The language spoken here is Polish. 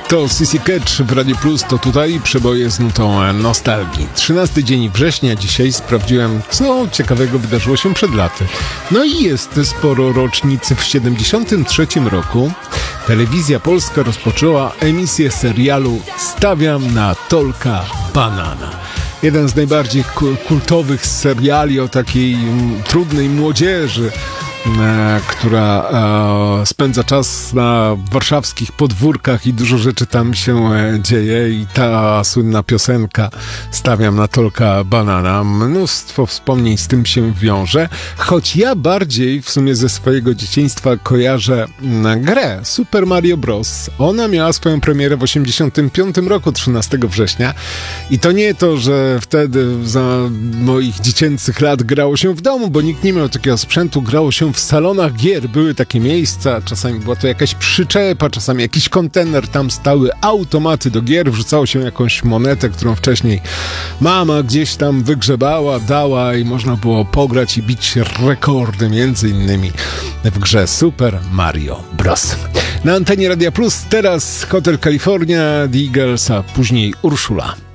To CC Catch w Radio Plus, to tutaj przeboje z nutą nostalgii. 13 dzień września dzisiaj sprawdziłem, co ciekawego wydarzyło się przed laty. No i jest sporo rocznicy. W 73 roku Telewizja Polska rozpoczęła emisję serialu Stawiam na Tolka Banana. Jeden z najbardziej kultowych seriali o takiej trudnej młodzieży, która spędza czas na warszawskich podwórkach i dużo rzeczy tam się dzieje i ta słynna piosenka Stawiam na Tolka Banana, mnóstwo wspomnień z tym się wiąże, choć ja bardziej w sumie ze swojego dzieciństwa kojarzę grę Super Mario Bros. Ona miała swoją premierę w 85 roku, 13 września i to nie to, że wtedy za moich dziecięcych lat grało się w domu, bo nikt nie miał takiego sprzętu, grało się w salonach gier, były takie miejsca, czasami była to jakaś przyczepa, czasami jakiś kontener, tam stały automaty do gier, wrzucało się jakąś monetę, którą wcześniej mama gdzieś tam wygrzebała, dała i można było pograć i bić rekordy, między innymi w grze Super Mario Bros. Na antenie Radia Plus teraz Hotel California, The Eagles, a później Urszula.